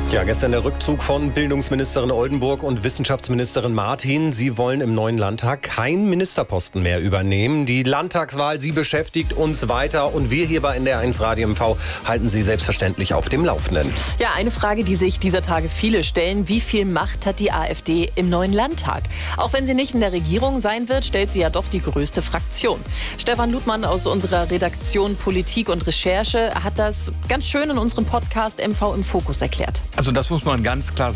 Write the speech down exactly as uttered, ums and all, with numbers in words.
Ja, gestern der Rückzug von Bildungsministerin Oldenburg und Wissenschaftsministerin Martin. Sie wollen im neuen Landtag keinen Ministerposten mehr übernehmen. Die Landtagswahl, sie beschäftigt uns weiter und wir hier bei N D R eins Radio M V halten Sie selbstverständlich auf dem Laufenden. Ja, eine Frage, die sich dieser Tage viele stellen: Wie viel Macht hat die AfD im neuen Landtag? Auch wenn sie nicht in der Regierung sein wird, stellt sie ja doch die größte Fraktion. Stefan Ludmann aus unserer Redaktion Politik und Recherche hat das ganz schön in unserem Podcast M V im Fokus erklärt. Also das muss man ganz klar sagen.